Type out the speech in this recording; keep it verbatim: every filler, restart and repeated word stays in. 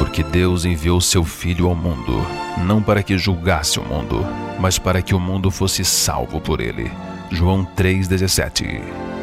Porque Deus enviou seu Filho ao mundo, não para que julgasse o mundo, mas para que o mundo fosse salvo por ele. João três, dezessete.